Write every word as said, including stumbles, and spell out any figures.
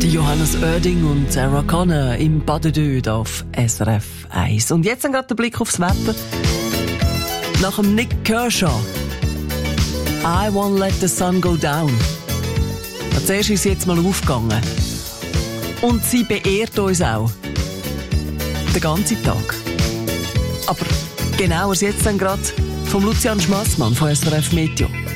Johannes Oerding und Sarah Connor im Badedöd auf S R F eins. Und jetzt gerade der Blick aufs Wetter. Nach dem Nick Kershaw. I won't let the sun go down. Zuerst ist sie jetzt mal aufgegangen. Und sie beehrt uns auch. Den ganzen Tag. Aber genauer jetzt dann gerade vom Lucian Schmassmann von S R F Meteo.